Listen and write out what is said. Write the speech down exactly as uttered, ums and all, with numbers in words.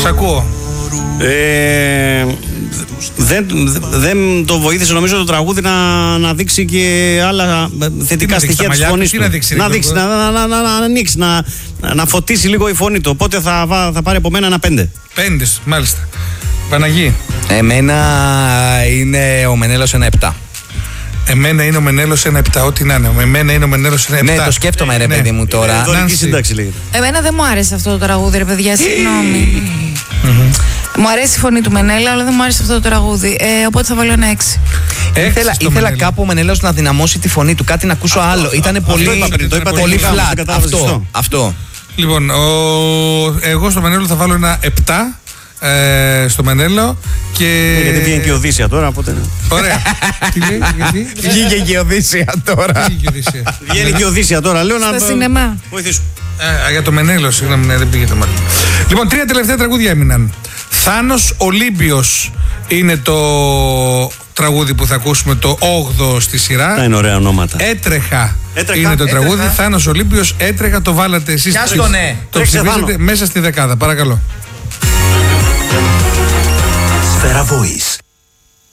Σ' ακούω. Ε, δεν, δεν το βοήθησε νομίζω το τραγούδι να, να δείξει και άλλα θετικά στοιχεία της φωνής του. Να δείξει, να, δείξει να, να, να, να, να ανοίξει, να, να φωτίσει λίγο η φωνή του. Οπότε θα, θα πάρει από μένα ένα πέντε. Πέντε, μάλιστα. Παναγί. Εμένα είναι ο Μενέλος ένα επτά. Εμένα είναι ο Μενέλος ένα επτά, ό,τι να είναι. Εμένα είναι ο Μενέλος ένα επτά. Ναι, το σκέφτομαι, ρε ναι. παιδί μου τώρα. Δωρική σύνταξη λέγεται. Εμένα δεν μου άρεσε αυτό το τραγούδι, ρε παιδιά, συγγνώμη. Μου αρέσει η φωνή του Μενέλα, αλλά δεν μου άρεσε αυτό το τραγούδι. Ε, οπότε θα βάλω ένα έξι. Ήθελα, ήθελα κάπου ο Μενέλαος να δυναμώσει τη φωνή του, κάτι να ακούσω αυτό, άλλο. Ήταν πολύ, πολύ flat. Αυτό, αυτό. Λοιπόν, ο, εγώ στο Μενέλο θα βάλω ένα επτά. Ε, στο Μενέλο και... Γιατί βγαίνει και η Οδύσσια τώρα, οπότε... Ωραία. Τι λέει, γιατί... Βγήκε και η Οδύσσια τώρα. Βγαίνει και η Οδύσσια τώρα, λέω να... Στο σινεμά. Βοηθήσω. Ε, για το Μενέλο, συγγνώμη, ναι, δεν πήγε το μάτι. Λοιπόν, τρία τελευταία τραγούδια έμειναν. Θάνος Ολύμπιος είναι το τραγούδι που θα ακούσουμε, το όγδοο στη σειρά. Τα είναι ωραία ονόματα. Έτρεχα, Έτρεχα. είναι το Έτρεχα. τραγούδι. Θάνος Ολύμπιος, Έτρεχα, το βάλατε εσείς. Πιάστο, ναι. Το ψηφίζετε μέσα στη δεκάδα, παρακαλώ. Σφαίρα Voice.